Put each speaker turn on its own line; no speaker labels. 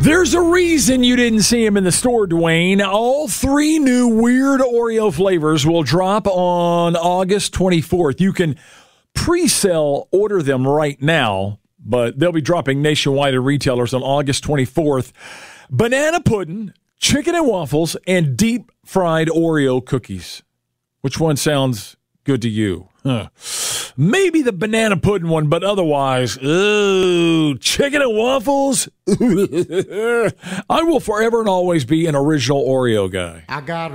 There's a reason you didn't see him in the store, Dwayne. All 3 new weird Oreo flavors will drop on August 24th. You can pre-sale order them right now, but they'll be dropping nationwide at retailers on August 24th. Banana pudding, chicken and waffles, and deep-fried Oreo cookies. Which one sounds good to you? Maybe the banana pudding one, but otherwise, chicken and waffles? I will forever and always be an original Oreo guy.
I got